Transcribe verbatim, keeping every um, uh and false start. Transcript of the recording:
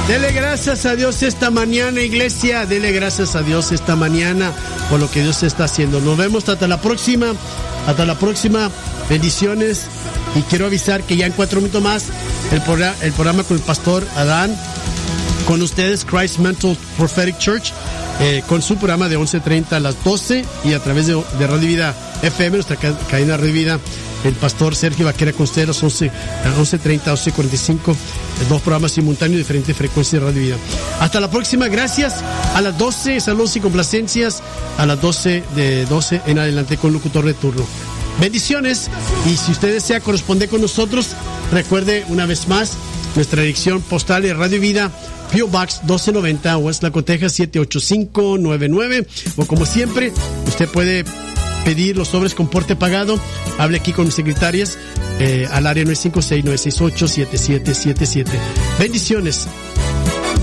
Dele gracias a Dios esta mañana, iglesia. Dele gracias a Dios esta mañana por lo que Dios está haciendo. Nos vemos hasta la próxima. Hasta la próxima. Bendiciones. Y quiero avisar que ya en cuatro minutos más el programa, el programa con el pastor Adán, con ustedes, Christ Mental Prophetic Church, eh, con su programa de once treinta a las doce y a través de, de Radio Vida F M, nuestra cadena Radio Vida. El pastor Sergio Vaquera con ustedes a las once, once treinta, once cuarenta y cinco, dos programas simultáneos, diferentes frecuencias de Radio Vida. Hasta la próxima, gracias. A las doce, saludos y complacencias. A las doce, de doce en adelante con locutor de turno. Bendiciones. Y si usted desea corresponder con nosotros, recuerde una vez más nuestra dirección postal de Radio Vida, P O Box doce noventa, Westlaco, Texas siete ocho cinco nueve nueve. O como siempre, usted puede pedir los sobres con porte pagado. Hable aquí con mis secretarias eh, al área nueve cinco seis, nueve seis ocho, siete siete siete siete. Bendiciones.